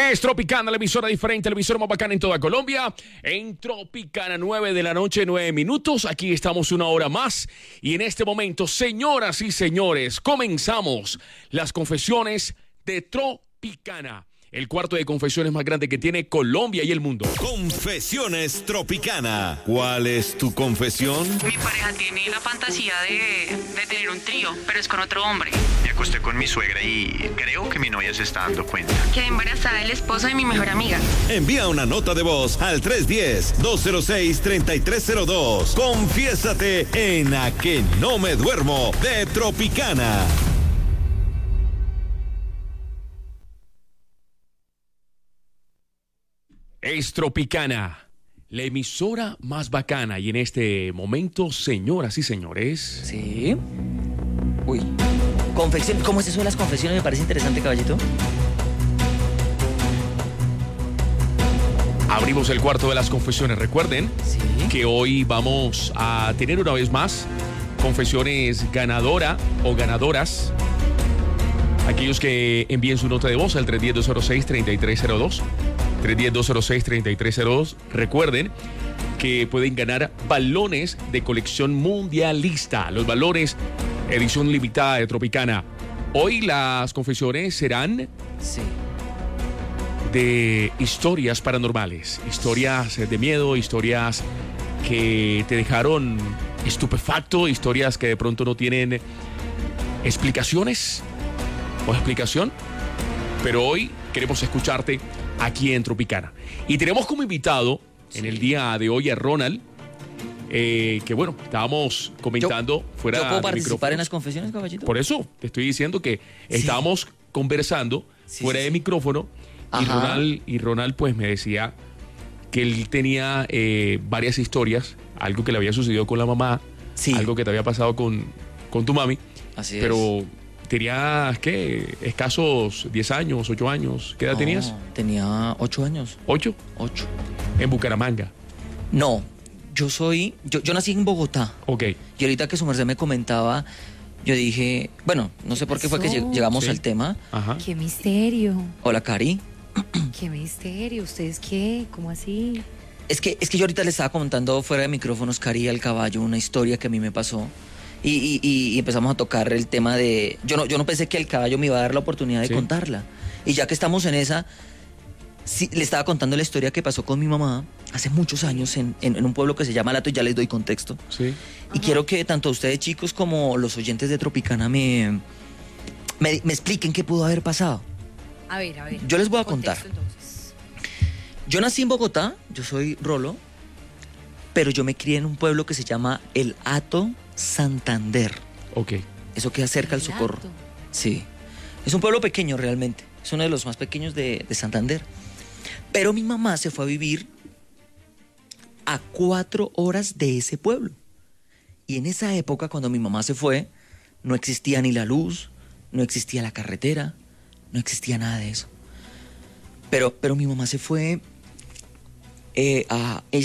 Es Tropicana, la emisora diferente, la emisora más bacana en toda Colombia. En Tropicana, 9 de la noche, 9 minutos. Aquí estamos una hora más. Y en este momento, señoras y señores, comenzamos las confesiones de Tropicana. El cuarto de confesiones más grande que tiene Colombia y el mundo. Confesiones Tropicana. ¿Cuál es tu confesión? Mi pareja tiene la fantasía de tener un trío, pero es con otro hombre. Me acosté con mi suegra y creo que mi novia se está dando cuenta. Quedé embarazada del esposo de mi mejor amiga. Envía una nota de voz al 310-206-3302. Confiésate en A Que No Me Duermo de Tropicana. Es Tropicana, la emisora más bacana. Y en este momento, señoras y señores... Sí. Uy. Confesión. ¿Cómo es eso de las confesiones? Me parece interesante, caballito. Abrimos el cuarto de las confesiones. Recuerden que hoy vamos a tener una vez más confesiones ganadora o ganadoras. Aquellos que envíen su nota de voz al 310-206-3302. 310-206-3302. Recuerden que pueden ganar balones de colección mundialista. Los balones edición limitada de Tropicana. Hoy las confesiones serán de historias paranormales. Historias de miedo, historias que te dejaron estupefacto, historias que de pronto no tienen explicaciones o explicación. Pero hoy queremos escucharte aquí en Tropicana. Y tenemos como invitado en el día de hoy a Ronald, que bueno, estábamos comentando fuera de ¿Yo puedo participar micrófonos. en las confesiones, caballito? Por eso te estoy diciendo que estábamos conversando fuera de micrófono y Ronald pues me decía que él tenía varias historias, algo que le había sucedido con la mamá, algo que te había pasado con tu mami. Así pero es. tenías, ¿qué? Escasos 10 años, 8 años. ¿Qué edad tenías? Tenía 8 años. ¿8? 8. En Bucaramanga. No, yo nací en Bogotá. Ok. Y ahorita que su merced me comentaba, yo dije, bueno, no sé por qué fue que llegamos al tema. Ajá. ¡Qué misterio! Hola, Cari. ¡Qué misterio! ¿Ustedes qué? ¿Cómo así? Es que yo ahorita le estaba comentando fuera de micrófonos, Cari, al caballo, una historia que a mí me pasó. Y empezamos a tocar el tema de... Yo no pensé que el caballo me iba a dar la oportunidad de contarla. Y ya que estamos en esa, le estaba contando la historia que pasó con mi mamá hace muchos años en un pueblo que se llama Lato, y ya les doy contexto. Sí. Y quiero que tanto ustedes, chicos, como los oyentes de Tropicana me expliquen qué pudo haber pasado. A ver. Yo les voy a contar. Contexto, entonces. Yo nací en Bogotá, yo soy Rolo, pero yo me crié en un pueblo que se llama El Hato, Santander. Ok. Eso queda cerca al El Socorro. Hato. Sí. Es un pueblo pequeño realmente. Es uno de los más pequeños de Santander. Pero mi mamá se fue a vivir a 4 horas de ese pueblo. Y en esa época, cuando mi mamá se fue, no existía ni la luz, no existía la carretera, no existía nada de eso. Pero mi mamá se fue